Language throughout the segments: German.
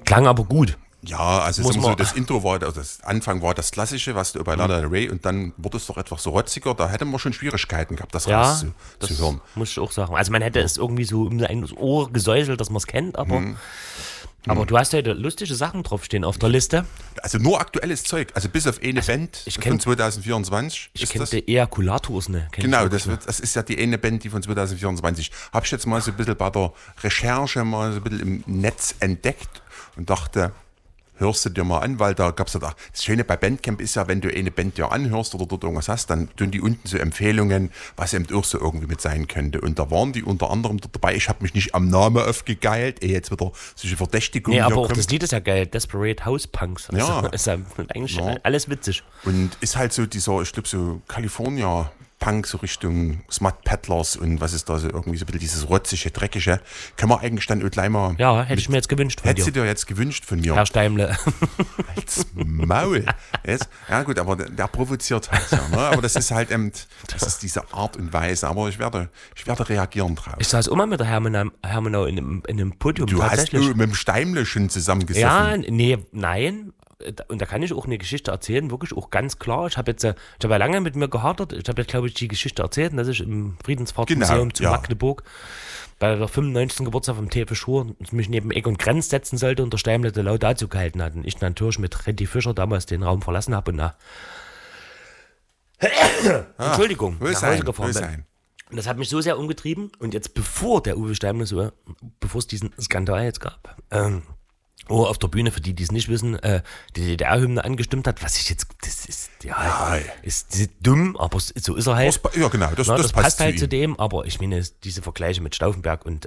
Klang aber gut. Ja, also so das Intro war, also das Anfang war das Klassische, was du bei Lana Del Rey, und dann wurde es doch etwas so rotziger, da hätte man schon Schwierigkeiten gehabt, das rauszuhören. Muss ich auch sagen. Also man hätte es irgendwie so in ein Ohr gesäuselt, dass man es kennt, aber du hast heute lustige Sachen draufstehen auf der Liste. Also nur aktuelles Zeug, also bis auf eine Band von 2024. Ich kenne die Ejakulators, ne? Genau, das ist ja die eine Band, die von 2024. Habe ich jetzt mal so ein bisschen bei der Recherche mal so ein bisschen im Netz entdeckt und dachte, hörst du dir mal an, weil da gab es ja, das Schöne bei Bandcamp ist ja, wenn du eine Band dir anhörst oder dort irgendwas hast, dann tun die unten so Empfehlungen, was eben auch so irgendwie mit sein könnte. Und da waren die unter anderem dort dabei. Ich habe mich nicht am Namen aufgegeilt, jetzt wieder solche Verdächtigungen. Nee, aber auch das Lied ist ja geil, Desperate House Punks. Also ja. Ist ja eigentlich alles witzig. Und ist halt so dieser, ich glaube so California Punk, so Richtung Smut Peddlers und was ist da so irgendwie so ein bisschen dieses rotzige, dreckige. Können wir eigentlich dann gleich mal... Ja, hätte ich mir jetzt gewünscht von dir. Hättest du dir jetzt gewünscht von mir? Herr Steimle. Als Maul. Jetzt? Ja gut, aber der provoziert halt ja. Ne? Aber das ist halt eben, das ist diese Art und Weise. Aber ich werde reagieren drauf. Ich saß immer mit der Hermenau in einem Podium. Du hast mit dem Steimle schon zusammengesessen. Ja, nein. Und da kann ich auch eine Geschichte erzählen, wirklich auch ganz klar. Ich habe ja lange mit mir gehadert. Ich habe jetzt, glaube ich, die Geschichte erzählt, dass ich im Friedensfahrtmuseum zu Magdeburg bei der 95. Geburtstag vom TF Schur mich neben Egon Krenz setzen sollte und der Steimle die Laudatio gehalten hat. Und ich natürlich mit Reddy Fischer damals den Raum verlassen habe und Entschuldigung, nach Hause gefahren bin. Und das hat mich so sehr umgetrieben. Und jetzt, bevor der Uwe Steimle bevor es diesen Skandal jetzt gab, auf der Bühne, für die es nicht wissen, die DDR-Hymne angestimmt hat, was ich jetzt, das ist, ist dumm, aber so ist er halt. Ja, genau, das passt halt zu dem, aber ich meine, diese Vergleiche mit Stauffenberg und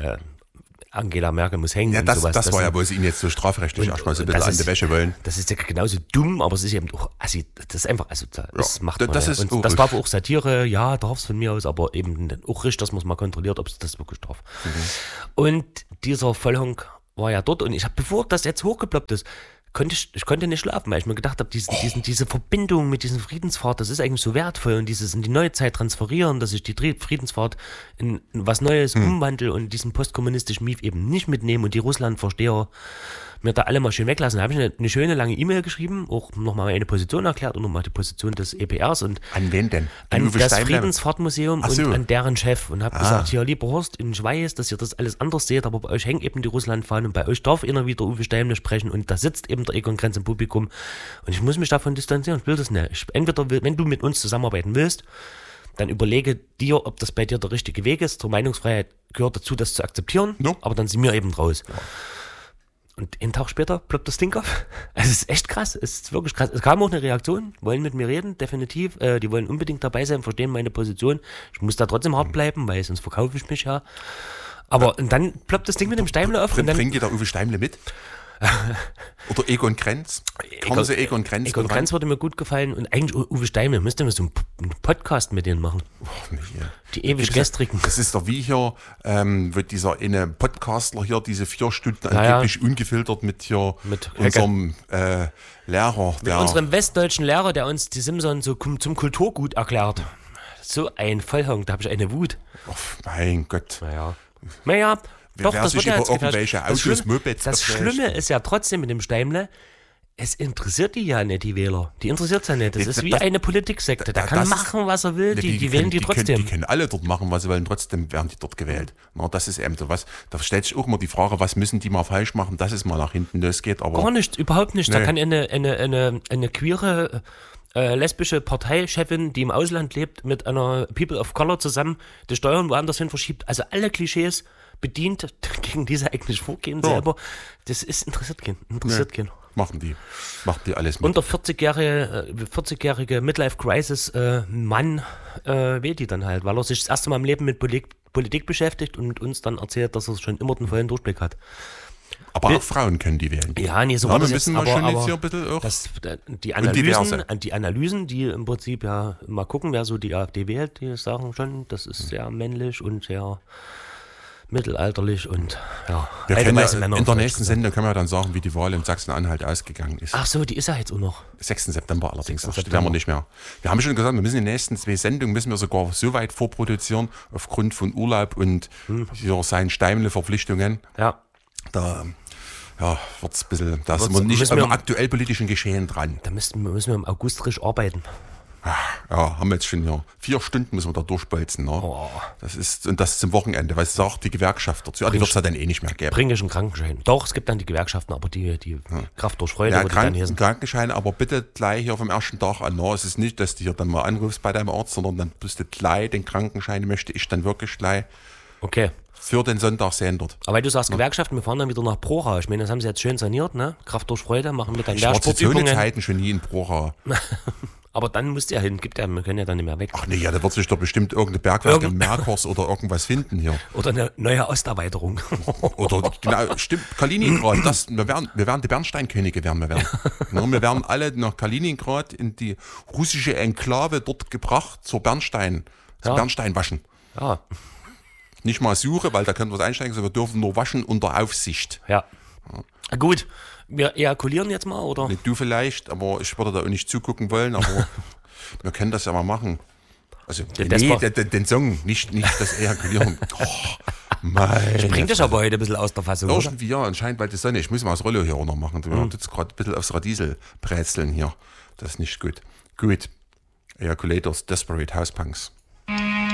Angela Merkel muss hängen. Ja, und sowas. Das war ja, wo sie ihn jetzt so strafrechtlich erstmal so ein bisschen an die Wäsche wollen. Das ist ja genauso dumm, aber es ist eben auch, das ist einfach, das macht man. Das ist und das darf auch Satire, ja, darf es von mir aus, aber eben auch richtig, dass man es mal kontrolliert, ob es das wirklich darf. Und dieser Vollhonk war ja dort und ich habe, bevor das jetzt hochgeploppt ist, ich konnte nicht schlafen, weil ich mir gedacht habe, diese Verbindung mit diesem Friedensfahrt, das ist eigentlich so wertvoll und dieses in die neue Zeit transferieren, dass ich die Friedensfahrt in was Neues umwandle und diesen postkommunistischen Mief eben nicht mitnehme und die Russlandversteher mir da alle mal schön weglassen. Da habe ich eine schöne lange E-Mail geschrieben, auch nochmal eine Position erklärt und nochmal die Position des EPRs und an wen denn? An das Friedensfahrtmuseum und an deren Chef und habe gesagt, hier, lieber Horst, ich weiß, dass ihr das alles anders seht, aber bei euch hängt eben die Russlandfahne und bei euch darf immer wieder Uwe Steimle sprechen und da sitzt eben der Egon Krenz im Publikum und ich muss mich davon distanzieren, ich will das nicht. Entweder, wenn du mit uns zusammenarbeiten willst, dann überlege dir, ob das bei dir der richtige Weg ist. Zur Meinungsfreiheit gehört dazu, das zu akzeptieren, aber dann sind wir eben raus. Ja. Und einen Tag später ploppt das Ding auf. Es ist echt krass, es ist wirklich krass. Es kam auch eine Reaktion, wollen mit mir reden, definitiv. Die wollen unbedingt dabei sein, verstehen meine Position. Ich muss da trotzdem hart bleiben, weil sonst verkaufe ich mich ja. Aber und dann ploppt das Ding mit dem Steimle auf. Bringt ihr da Uwe Steimle mit? Oder Egon Krenz? Egon Krenz? Egon Krenz würde mir gut gefallen und eigentlich Uwe Steimle, müsste man so einen Podcast mit denen machen. Die ewig gestrigen. Das ist doch wie hier, wird dieser eine Podcastler hier diese 4 Stunden angeblich ungefiltert mit unserem Lehrer. Mit unserem westdeutschen Lehrer, der uns die Simpsons so zum Kulturgut erklärt. So ein Vollhonk, da habe ich eine Wut. Oh, mein Gott. Naja. Doch, das wird ja jetzt irgendwelche Autos, Mopeds. Das Schlimme ist ja trotzdem mit dem Steimle, es interessiert die ja nicht, die Wähler. Die interessiert es ja nicht. Das ist wie eine Politiksekte. Der kann machen, was er will. Die wählen die trotzdem. Die können alle dort machen, was sie wollen. Trotzdem werden die dort gewählt. Na, das ist eben so was. Da stellt sich auch immer die Frage, was müssen die mal falsch machen, dass es mal nach hinten losgeht. Aber gar nicht, überhaupt nicht. Nee. Da kann eine queere lesbische Parteichefin, die im Ausland lebt, mit einer People of Color zusammen die Steuern woanders hin verschiebt. Also alle Klischees bedient, gegen die sie eigentlich vorgehen selber. Das interessiert keinen. Machen die alles mit. Und der 40-jährige Midlife-Crisis Mann wählt die dann halt, weil er sich das erste Mal im Leben mit Politik beschäftigt und mit uns dann erzählt, dass er schon immer den vollen Durchblick hat. Aber auch Frauen können die wählen. Ja, nee, so war das müssen jetzt, wir schon jetzt hier ein bisschen auch die Analysen, die im Prinzip ja mal gucken, wer so die AfD wählt, die sagen schon, das ist sehr männlich und sehr mittelalterlich und wir können in der nächsten Sendung können wir dann sagen, wie die Wahl in Sachsen-Anhalt ausgegangen ist. Ach so, die ist ja jetzt auch noch. 6. September allerdings. Die werden wir nicht mehr. Wir haben schon gesagt, wir müssen die nächsten 2 Sendungen müssen wir sogar so weit vorproduzieren, aufgrund von Urlaub und seinen Steimle-Verpflichtungen. Ja. Da ja, wird es ein bisschen, da sind wir nicht am aktuell politischen Geschehen dran. Da müssen wir im August richtig arbeiten. Ja, haben wir jetzt schon ja 4 Stunden müssen wir da durchbolzen. Ne? Oh. Das ist zum Wochenende, weil es sagt die Gewerkschaft dazu. Ja, die wird es ja dann eh nicht mehr geben. Bringe ich einen Krankenschein. Doch, es gibt dann die Gewerkschaften, aber die Kraft durch Freude. Ja, Krankenschein, aber bitte gleich hier vom ersten Tag an. No, es ist nicht, dass du hier dann mal anrufst bei deinem Arzt, sondern dann bist du gleich, den Krankenschein möchte ich dann wirklich gleich für den Sonntag sehen dort. Aber weil du sagst Gewerkschaften, wir fahren dann wieder nach Procha. Ich meine, das haben sie jetzt schön saniert, ne? Kraft durch Freude, machen mit dann Lehrsportübungen. Ich war zu Zeiten schon nie in Procha. Aber dann musst du ja hin, wir können ja dann nicht mehr weg. Ach nee, ja, da wird sich doch bestimmt irgendeine Bergwerk im Merkurs oder irgendwas finden hier. Oder eine neue Osterweiterung. Oder, genau, stimmt, Kaliningrad, wir werden die Bernsteinkönige werden. Wir werden alle nach Kaliningrad in die russische Enklave dort gebracht zum Bernsteinwaschen. Ja. Nicht mal Suche, weil da können wir einsteigen, sondern wir dürfen nur waschen unter Aufsicht. Ja. Gut. Wir ejakulieren jetzt mal, oder? Nicht du vielleicht, aber ich würde da auch nicht zugucken wollen, aber wir können das ja mal machen. Also, den Song, nicht das Ejakulieren. Ich bring dich aber heute ein bisschen aus der Fassung, oder? Irgendwie, ja, anscheinend, weil die Sonne, ich muss mal das Rollo hier runter machen. Wir haben jetzt gerade ein bisschen aufs Radiesel brätseln hier. Das ist nicht gut. Gut. Ejaculators, Desperate House Punks.